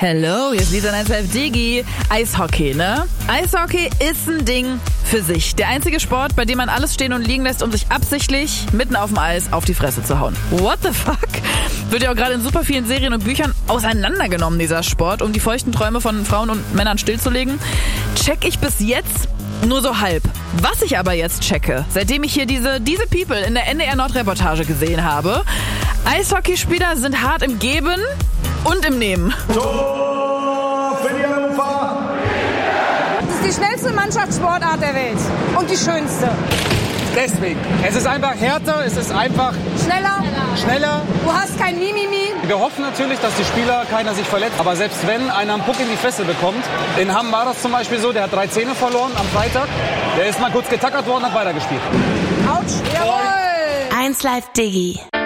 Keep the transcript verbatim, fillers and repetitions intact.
Hello, hier ist Lisa eins Live Digi. Eishockey, ne? Eishockey ist ein Ding für sich. Der einzige Sport, bei dem man alles stehen und liegen lässt, um sich absichtlich mitten auf dem Eis auf die Fresse zu hauen. What the fuck? Wird ja auch gerade in super vielen Serien und Büchern auseinandergenommen, dieser Sport, um die feuchten Träume von Frauen und Männern stillzulegen. Check ich bis jetzt nur so halb. Was ich aber jetzt checke, seitdem ich hier diese, diese People in der N D R Nord-Reportage gesehen habe: Eishockeyspieler sind hart im Geben und im Nehmen. Tor für die Hannover! Das ist die schnellste Mannschaftssportart der Welt und die schönste. Deswegen. Es ist einfach härter, es ist einfach Schneller, schneller. du hast kein Mimimi. Wir hoffen natürlich, dass die Spieler keiner sich verletzt. Aber selbst wenn einer einen Puck in die Fresse bekommt, in Hamm war das zum Beispiel so, der hat drei Zähne verloren am Freitag. Der ist mal kurz getackert worden, hat weitergespielt. Autsch, jawohl. eins Live Digi.